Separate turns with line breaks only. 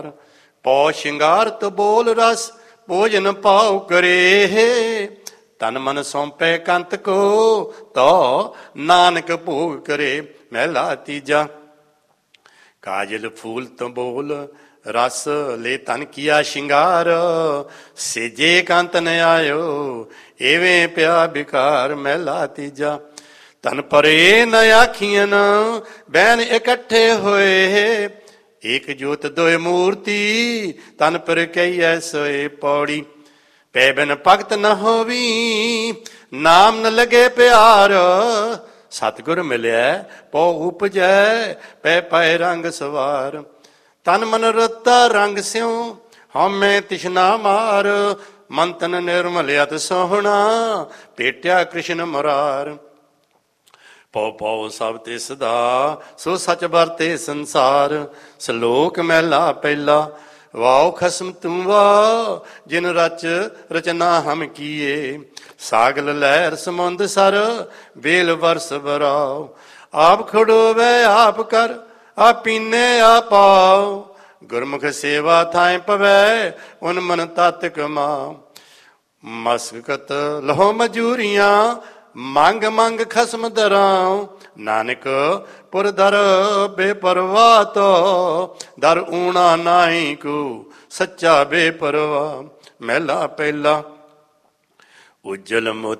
ਪਉ ਸ਼ਿੰਗਾਰਤ ਬੋਲ ਰਸ ਭੋਜਨ ਪਾਉ ਕਰੇ। ਤਨ ਮਨ ਸੌਂਪੇ ਕੰਤ ਕੋ ਤੋ ਨਾਨਕ ਭੋਗ ਕਰੇ। ਮਹਿਲਾ ਤੀਜਾ। ਕਾਜਲ ਫੂਲ ਤੋਂ ਬੋਲ ਰਸ ਲੈ ਤਨ ਕੀਆ ਸ਼ਿੰਗਾਰ। ਸੇਜੇ ਕੰਤ ਨ ਆਇਓ ਏਵੇਂ ਪਿਆ ਬਿਕਾਰ। ਮਹਿਲਾ ਤੀਜਾ। ਤਨ ਪਰੇ ਨ ਆਖੀਆਂ ਬੈਨ ਇਕੱਠੇ ਹੋਏ। ਏਕ ਜੋਤ ਦੋਇ ਮੂਰਤੀ ਤਨ ਪਰ ਕਹੀਐ ਸੋਏ। ਪੌੜੀ। ਪੈ ਬਿਨ ਭਗਤ ਨ ਹੋਵੀ ਨਾਮ ਨ ਲਗੇ ਪਿਆਰ। ਸਤਿਗੁਰ ਮਿਲਿਆ ਪਉ ਉਪਜੈ ਪੈ ਪੈ ਰੰਗ ਸਵਾਰ। ਤਨ ਮਨ ਰਤਾ ਰੰਗ ਸਿਉ ਹਉਮੈ ਤਿਸ਼ਨਾ ਮਾਰ। ਮਨ ਤਨ ਨਿਰਮਲ ਅਤਿ ਸੋਹਣਾ ਭੇਟਿਆ ਕ੍ਰਿਸ਼ਨ ਮੁਰਾਰ। ਪਉ ਪਉ ਸਭ ਤਿਸ ਦਾ ਸੋ ਸਚ ਵਰਤੇ ਸੰਸਾਰ। ਸ਼ਲੋਕ ਮਹਿਲਾ ਪਹਿਲਾ। ਵਾਉ ਖਸਮ ਤੂੰ ਵਾ ਜਿਨ ਰਚ ਰਚਨਾ ਹਮ ਕੀਏ। ਸਾਗਲ ਲਹਿਰ ਸਮੁੰਦ ਸਰ ਵੇਲ ਵਰਸ ਬਰਾਉ। ਆਪ ਖੜੋਵੈ ਆਪ ਕਰ ਆਪ ਪੀਨੇ ਆਪ ਆਓ। ਗੁਰਮੁਖ ਸੇਵਾ ਥਾਏ ਪਵੈ ਉਨ ਮਨ ਤਤ ਕਮਾਉ। ਮਸਕਤ ਲਹੋ ਮਜੂਰੀਆਂ ਮੰਗ ਮੰਗ ਖਸਮ ਦਰਾਉ। ਨਾਨਕ ਪੁਰ ਦਰ ਬੇਪਰਵਾਹ ਤੋ ਦਰ ਊਣਾ ਨਾਹੀ ਕੋ ਸੱਚਾ ਬੇਪਰਵਾਹ। ਮਹਿਲਾ ਪਹਿਲਾ। ਉਜਲ